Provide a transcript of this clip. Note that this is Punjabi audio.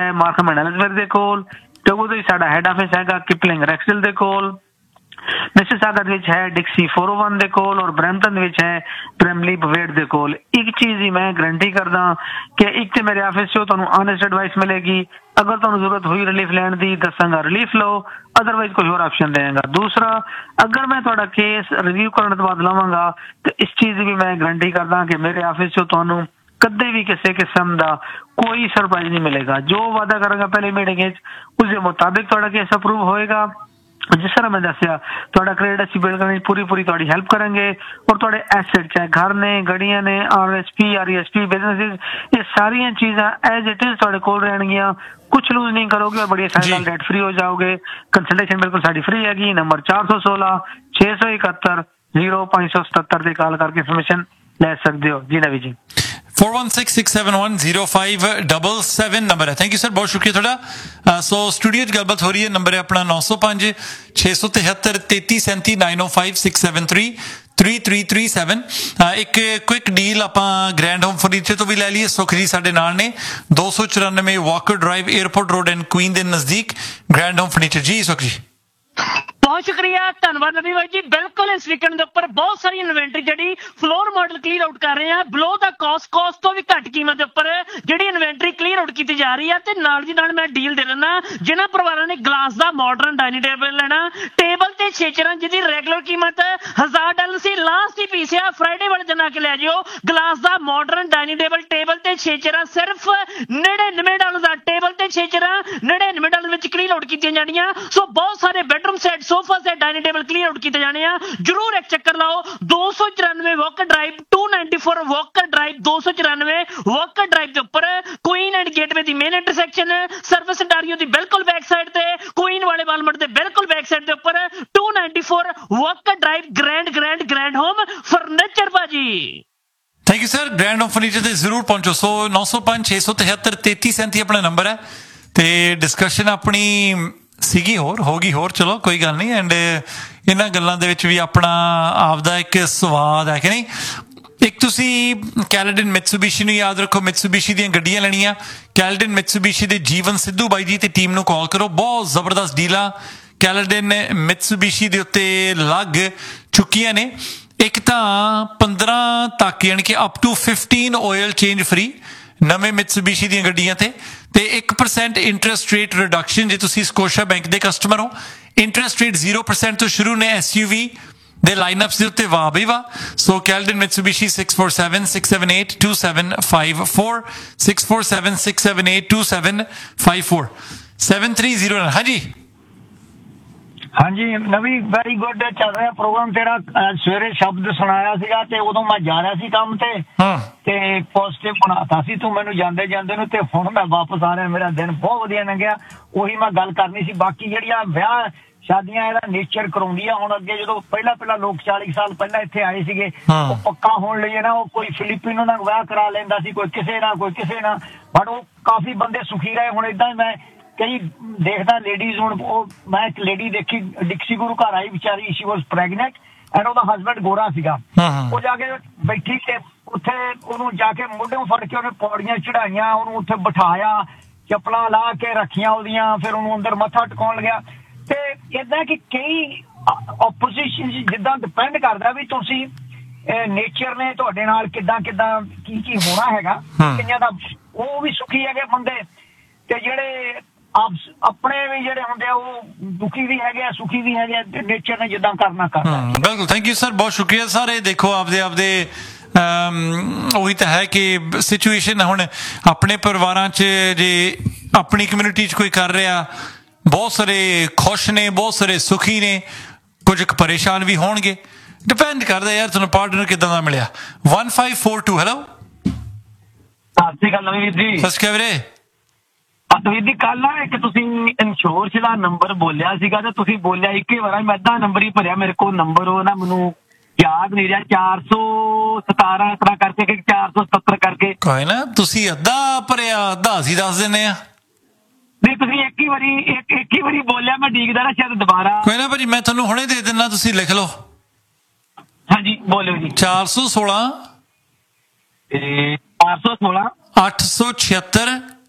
है मार्कम एंड एलिसबर्ग ਦੇ ਕੋਲ। ਟੋਗੋ ਦੇ ਸਾਡਾ ਹੈਡ ਆਫਿਸ ਹੈਗਾ ਕਿਪਲਿੰਗ ਰੈਕਸਟਲ ਦੇ ਕੋਲ। ਮਿਸਿਸਾਗਾ ਦੇ ਵਿੱਚ ਹੈ ਡਿਕਸੀ 401 ਦੇ ਕੋਲ ਔਰ ਬਰੈਂਪਟਨ ਦੇ ਵਿੱਚ ਹੈ ਬ੍ਰੈਮਲੀ ਬਵੇਟ ਦੇ ਕੋਲ। ਇੱਕ ਚੀਜ਼ ਹੀ ਮੈਂ ਗਰੰਟੀ ਕਰਦਾ ਕਿ ਇੱਕ ਤੇ ਮੇਰੇ ਆਫਿਸ 'ਚੋਂ ਤੁਹਾਨੂੰ ਆਨੈਸਟ ਐਡਵਾਈਸ ਮਿਲੇਗੀ। ਅਗਰ ਤੁਹਾਨੂੰ ਜ਼ਰੂਰਤ ਹੋਈ ਰਿਲੀਫ ਲੈਣ ਦੀ ਦੱਸਾਂਗਾ ਰਿਲੀਫ ਲਓ, ਅਦਰਵਾਈਜ਼ ਕੋਈ ਹੋਰ ਆਪਸ਼ਨ ਦੇਵਾਂਗਾ। ਦੂਸਰਾ, ਅਗਰ ਮੈਂ ਤੁਹਾਡਾ ਕੇਸ ਰਿਵਿਊ ਕਰਨ ਤੋਂ ਬਾਅਦ ਲਵਾਂਗਾ ਤੇ ਇਸ ਚੀਜ਼ ਦੀ ਵੀ ਮੈਂ ਗਰੰਟੀ ਕਰਦਾ ਕਿ ਮੇਰੇ ਆਫਿਸ 'ਚੋਂ ਤੁਹਾਨੂੰ ਕਦੇ ਵੀ ਕਿਸੇ ਕਿਸਮ ਦਾ ਕੋਈ ਸਰਪ੍ਰਾਈਜ਼ ਨਹੀਂ ਮਿਲੇਗਾ। ਜੋ ਵਾਅਦਾ ਕਰਾਂਗਾ ਪਹਿਲੀ ਮੀਟਿੰਗ ਵਿੱਚ ਉਸਦੇ ਮੁਤਾਬਿਕ ਤੁਹਾਡਾ ਕੇਸ ਅਪਰੂਵ ਹੋਏਗਾ। ਜਿਸ ਤਰ੍ਹਾਂ ਮੈਂ ਦੱਸਿਆ ਤੁਹਾਡਾ ਕ੍ਰੈਡਿਟ ਅਸੀਂ ਬਿਲਡ ਕਰਨ ਵਿੱਚ ਪੂਰੀ ਤੁਹਾਡੀ ਹੈਲਪ ਕਰਾਂਗੇ ਔਰ ਤੁਹਾਡੇ ਐਸੈਟ ਚਾਹੇ ਘਰ ਨੇ, ਗੱਡੀਆਂ ਨੇ, RSP RESP ਬਿਜ਼ਨਸਿਸ, ਇਹ ਸਾਰੀਆਂ ਚੀਜ਼ਾਂ ਐਜ਼ ਇਟ ਇਜ਼ ਤੁਹਾਡੇ ਕੋਲ ਰਹਿਣਗੀਆਂ। ਕੁਛ ਲੂਜ਼ ਨਹੀਂ ਕਰੋਗੇ ਔਰ ਬੜੀ ਆਸਾਨੀ ਨਾਲ ਡੈਟ ਫ੍ਰੀ ਹੋ ਜਾਓਗੇ। ਕੰਸਲਟੇਸ਼ਨ ਬਿਲਕੁਲ ਸਾਡੀ ਫ੍ਰੀ ਹੈਗੀ। ਨੰਬਰ 416 671 0577 ਤੇ ਕਾਲ ਕਰਕੇ ਇਨਫੋਰਮੇਸ਼ਨ ਲੈ ਸਕਦੇ ਹੋ। ਜੀ ਨਵੀ ਜੀ 4166710577 ਨੰਬਰ ਹੈ। ਥੈਂਕ ਯੂ ਸਰ, ਬਹੁਤ ਸ਼ੁਕਰੀਆ ਤੁਹਾਡਾ। ਸੋ ਸਟੂਡੀਓ 'ਚ ਗੱਲਬਾਤ ਹੋ ਰਹੀ ਹੈ। ਨੰਬਰ ਹੈ ਆਪਣਾ 905 673 3337 905 673 3337। ਇੱਕ ਕੁਇਕ ਡੀਲ ਆਪਾਂ ਗ੍ਰੈਂਡ ਹੋਮ ਫਰਨੀਚਰ ਤੋਂ ਵੀ ਲੈ ਲਈਏ। ਸੁਖ ਜੀ ਸਾਡੇ ਨਾਲ ਨੇ 294 Walker drive airport road and Queen ਦੇ ਨਜ਼ਦੀਕ ਗ੍ਰੈਂਡ ਹੋਮ ਫਰਨੀਚਰ। ਜੀ ਸੁਖ ਜੀ ਬਹੁਤ ਸ਼ੁਕਰੀਆ, ਧੰਨਵਾਦ ਨਵੀ ਬਾਈ ਜੀ। ਬਿਲਕੁਲ ਇਸ ਵੀਕਐਂਡ ਦੇ ਉੱਪਰ ਬਹੁਤ ਸਾਰੀ ਇਨਵੈਂਟਰੀ ਜਿਹੜੀ ਫਲੋਰ ਮਾਡਲ ਕਲੀਅਰ ਆਊਟ ਕਰ ਰਹੇ ਆ ਬਿਲੋ ਦਾ ਕਾਸਟ ਤੋਂ ਵੀ ਘੱਟ ਕੀਮਤ ਦੇ ਉੱਪਰ ਜਿਹੜੀ ਇਨਵੈਂਟਰੀ ਕਲੀਅਰ ਆਊਟ ਕੀਤੀ ਜਾ ਰਹੀ ਆ। ਤੇ ਨਾਲ ਦੀ ਨਾਲ ਮੈਂ ਡੀਲ ਦੇ ਦਿੰਦਾ ਜਿਨ੍ਹਾਂ ਪਰਿਵਾਰਾਂ ਨੇ ਗਲਾਸ ਦਾ ਮਾਡਰਨ ਡਾਈਨਿੰਗ ਟੇਬਲ ਲੈਣਾ, ਟੇਬਲ ਤੇ ਛੇਚਰਾਂ ਜਿਹਦੀ ਰੈਗੂਲਰ ਕੀਮਤ $1000 ਸੀ, ਲਾਸਟ ਹੀ ਪੀਸ ਆ, ਫਰਾਈਡੇ ਵਾਲੇ ਦਿਨ ਆ ਕੇ ਲੈ ਜਿਓ। ਗਲਾਸ ਦਾ ਮਾਡਰਨ ਡਾਈਨਿੰਗ ਟੇਬਲ ਤੇ ਛੇਚਰਾਂ ਸਿਰਫ $99 ਦਾ। ਟੇਬਲ ਤੇ ਛੇਚਰਾਂ $99 ਵਿੱਚ ਕਲੀਅਰ ਆਊਟ ਕੀਤੀਆਂ ਜਾਣੀਆਂ। ਸੋ ਬਹੁਤ ਸਾਰੇ bedroom set, sofa set, dining table clear out ਕੀਤੇ ਜਾਣੇ ਆ। ਜਰੂਰ ਇੱਕ ਚੱਕਰ ਲਾਓ। 294 Walker drive 294 Walker drive 294 Walker drive ਦੇ ਉੱਪਰ Queen and gateway the main intersection, service ਇੰਟਾਰੀਓ ਦੀ ਬਿਲਕੁਲ ਬੈਕ ਸਾਈਡ ਤੇ, ਕੁਈਨ ਵਾਲੇ ਵਾਲਮਾਰਟ ਦੇ ਬਿਲਕੁਲ ਬੈਕ ਸਾਈਡ ਦੇ ਉੱਪਰ 294 Walker drive grand home furniture ਭਾਜੀ। Thank you sir. Grand home furniture ਤੇ ਜ਼ਰੂਰ ਪਹੁੰਚੋ। ਸੋ 905 673 3337 ਆਪਣਾ ਨੰਬਰ ਹੈ ਤੇ ਡਿਸਕਸ਼ਨ ਆਪਣੀ ਸੀਗੀ ਹੋਰ ਹੋ ਗਈ ਹੋਰ, ਚਲੋ ਕੋਈ ਗੱਲ ਨਹੀਂ। ਐਂਡ ਇਹਨਾਂ ਗੱਲਾਂ ਦੇ ਵਿੱਚ ਵੀ ਆਪਣਾ ਆਪਦਾ ਇੱਕ ਸਵਾਦ ਹੈ ਕਿ ਨਹੀਂ। ਇੱਕ ਤੁਸੀਂ ਕੈਲੇਡਨ ਮਿਤਸੂਬੀਸ਼ੀ ਨੂੰ ਯਾਦ ਰੱਖੋ। ਮਿਤਸੂਬੀਸ਼ੀ ਦੀਆਂ ਗੱਡੀਆਂ ਲੈਣੀਆਂ, ਕੈਲੇਡਨ ਮਿਤਸੂਬੀਸ਼ੀ ਦੇ ਜੀਵਨ ਸਿੱਧੂ ਬਾਈ ਜੀ ਤੇ ਟੀਮ ਨੂੰ ਕਾਲ ਕਰੋ। ਬਹੁਤ ਜ਼ਬਰਦਸਤ ਡੀਲਾਂ ਕੈਲੇਡਨ ਮਿਤਸੂਬੀਸ਼ੀ ਦੇ ਉੱਤੇ ਲੱਗ ਚੁੱਕੀਆਂ ਨੇ। ਇੱਕ ਤਾਂ 15 ਤੱਕ ਯਾਨੀ ਕਿ up to 15 oil change free ਨਵੇਂ ਮਿਤਸੂਬੀਸ਼ੀ ਦੀਆਂ ਗੱਡੀਆਂ ਤੇ 1% ਇੰਟਰਸਟ ਰੇਟ ਰਿਡਕਸ਼ਨ ਜੇ ਤੁਸੀਂ ਸਕੋਸ਼ਾ ਬੈਂਕ ਦੇ ਕਸਟਮਰ ਹੋ। ਇੰਟਰਸਟ ਰੇਟ 0% ਤੋਂ ਸ਼ੁਰੂ ਨੇ SUV ਦੇ ਲਾਈਨਅਪਸ ਦੇ ਉੱਤੇ। ਵਾਹ ਬਈ ਵਾਹ। ਸੋ ਕੈਲਡਨ ਮਿਤਸੂਬੀਸ਼ੀ 647 678 2754 647 678 2754 7309। ਹਾਂਜੀ ਹਾਂਜੀ ਨਵੀ, ਵੈਰੀ ਗੁੱਡ ਚੱਲ ਰਿਹਾ ਪ੍ਰੋਗਰਾਮ ਤੇਰਾ। ਸਵੇਰੇ ਸ਼ਬਦ ਸੁਣਾਇਆ ਸੀਗਾ ਤੇ ਉਦੋਂ ਮੈਂ ਜਾ ਰਿਹਾ ਸੀ ਕੰਮ ਤੇ ਪੋਜ਼ਿਟਿਵ ਬਣਾਤਾ ਸੀ ਤੂੰ ਮੈਨੂੰ ਜਾਂਦੇ ਨੂੰ, ਤੇ ਹੁਣ ਮੈਂ ਵਾਪਸ ਆ ਰਿਹਾ। ਮੇਰਾ ਦਿਨ ਬਹੁਤ ਵਧੀਆ ਲੰਘਿਆ। ਉਹੀ ਮੈਂ ਗੱਲ ਕਰਨੀ ਸੀ। ਬਾਕੀ ਜਿਹੜੀਆਂ ਵਿਆਹ ਸ਼ਾਦੀਆਂ ਇਹਦਾ ਨੇਚਰ ਕਰਾਉਂਦੀ ਆ। ਹੁਣ ਅੱਗੇ ਜਦੋਂ ਪਹਿਲਾਂ ਲੋਕ 40 ਸਾਲ ਪਹਿਲਾਂ ਇੱਥੇ ਆਏ ਸੀਗੇ, ਉਹ ਪੱਕਾ ਹੋਣ ਲਈ ਨਾ ਉਹ ਕੋਈ ਫਿਲੀਪੀਨੋ ਨਾਲ ਵਿਆਹ ਕਰਾ ਲੈਂਦਾ ਸੀ, ਕੋਈ ਕਿਸੇ ਨਾਲ ਬਟ ਉਹ ਕਾਫੀ ਬੰਦੇ ਸੁਖੀ ਰਹੇ। ਹੁਣ ਏਦਾਂ ਮੈਂ ਕਈ ਦੇਖਦਾ ਲੇਡੀਜ਼, ਹੁਣ ਉਹ ਮੈਂ ਇੱਕ ਲੇਡੀ ਦੇਖੀ ਡਿਕਸੀ ਗੁਰੂ ਘਰ ਆਈ ਵਿਚਾਰੀ, ਸ਼ੀ ਵਾਜ਼ ਪ੍ਰੈਗਨੈਂਟ ਐਂਡ ਉਹਦਾ ਹਸਬੈਂਡ ਗੋਰਾ ਸੀਗਾ। ਉਹ ਜਾ ਕੇ ਬੈਠੀ ਤੇ ਉੱਥੇ ਉਹਨੂੰ ਜਾ ਕੇ ਮੋਢਿਓਂ ਫੜ ਕੇ ਉਹਨੇ ਪੌੜੀਆਂ ਚੜਾਈਆਂ, ਉਹਨੂੰ ਉੱਥੇ ਬਿਠਾਇਆ, ਚੱਪਲਾਂ ਲਾ ਕੇ ਰੱਖੀਆਂ ਉਹਦੀਆਂ, ਫਿਰ ਉਹਨੂੰ ਅੰਦਰ ਮੱਥਾ ਟਿਕਾਉਣ ਲੱਗਿਆ। ਤੇ ਏਦਾਂ ਕਿ ਕਈ ਆਪੋਜੀਸ਼ਨ ਜਿੱਦਾਂ ਡਿਪੈਂਡ ਕਰਦਾ ਵੀ ਤੁਸੀਂ ਨੇਚਰ ਨੇ ਤੁਹਾਡੇ ਨਾਲ ਕਿੱਦਾਂ ਕੀ ਹੋਣਾ ਹੈਗਾ। ਕਈਆਂ ਦਾ ਉਹ ਵੀ ਸੁਖੀ ਹੈਗੇ ਬੰਦੇ, ਤੇ ਜਿਹੜੇ ਆਪਣੇ ਵੀ ਜਿਹੜੇ ਹੁੰਦੇ ਆ ਉਹ ਦੁਖੀ ਵੀ ਹੈਗੇ ਆ, ਸੁਖੀ ਵੀ ਹੈਗੇ ਆ। ਨੇਚਰ ਨੇ ਜਿੱਦਾਂ ਕਰਨਾ ਕਰਦਾ। ਬਿਲਕੁਲ, ਥੈਂਕ ਯੂ ਸਰ, ਬਹੁਤ ਸ਼ੁਕਰੀਆ ਸਾਰੇ। ਦੇਖੋ ਆਪਦੇ ਉਹੀ ਤਾਂ ਹੈ ਕਿ ਸਿਚੁਏਸ਼ਨ ਹੁਣ ਆਪਣੇ ਪਰਿਵਾਰਾਂ 'ਚ ਜੇ ਆਪਣੀ ਕਮਿਊਨਿਟੀ 'ਚ ਕੋਈ ਕਰ ਰਿਹਾ, ਬਹੁਤ ਸਾਰੇ ਖੁਸ਼ ਨੇ, ਬਹੁਤ ਸਾਰੇ ਸੁਖੀ ਨੇ, ਕੁਝ ਪਰੇਸ਼ਾਨ ਵੀ ਹੋਣਗੇ। ਡਿਪੈਂਡ ਕਰਦਾ ਯਾਰ ਤੁਹਾਨੂੰ ਪਾਰਟਨਰ ਕਿੱਦਾਂ ਦਾ ਮਿਲਿਆ। 1542 ਹੈਲੋ। ਸਤਿ ਸ਼੍ਰੀ ਅਕਾਲ ਨਵੀਂ ਜੀ। ਸਤਿ ਸ਼੍ਰੀ ਅਕਾਲ ਵੀਰੇ। ਵੀਰ ਜੀ ਕੱਲ ਨਾ ਇੱਕ ਤੁਸੀਂ ਇੰਸ਼ੋਰੈਂਸ ਦਾ ਨੰਬਰ ਬੋਲਿਆ ਸੀਗਾ ਤੇ ਤੁਸੀਂ ਬੋਲਿਆ ਇੱਕ ਹੀ ਵਾਰ, ਮੈਂ ਅੱਧਾ ਨੰਬਰ ਹੀ ਭਰਿਆ, ਮੇਰੇ ਕੋਲ ਨੰਬਰ ਉਹ ਨਾ ਮੈਨੂੰ ਯਾਦ ਨਹੀਂ ਰਿਹਾ। 417 ਇਸ ਤਰ੍ਹਾਂ ਕਰਕੇ ਕਿ 477 ਕਰਕੇ। ਕੋਈ ਨਾ, ਤੁਸੀਂ ਅੱਧਾ ਭਰਿਆ, ਅੱਧਾ ਅਸੀਂ ਦੱਸ ਦਿੰਦੇ ਆ। ਨਹੀਂ ਤੁਸੀਂ ਇੱਕ ਹੀ ਵਾਰੀ ਬੋਲਿਆ, ਮੈਂ ਡੀਕਦਾ ਨਾ ਸ਼ਾਇਦ ਦੁਬਾਰਾ। ਕੋਈ ਨਾ ਭਾਜੀ, ਮੈਂ ਤੁਹਾਨੂੰ ਹੁਣੇ ਦੇ ਦਿੰਦਾ, ਤੁਸੀਂ ਲਿਖ ਲਓ। ਹਾਂਜੀ ਬੋਲਿਓ ਜੀ। 416 876 876